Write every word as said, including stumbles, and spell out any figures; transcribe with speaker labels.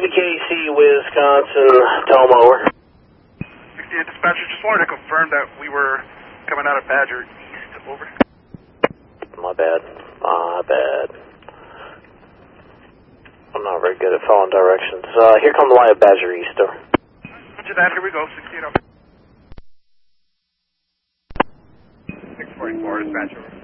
Speaker 1: B K C, Wisconsin, Toma, over.
Speaker 2: sixty-eight dispatcher, just wanted to confirm that we were coming out of Badger East, over.
Speaker 1: My bad, my bad. I'm not very good at following directions. Uh, here comes the line of Badger East, over.
Speaker 2: Roger that, here we go, sixty-eight over. six forty-four, dispatcher.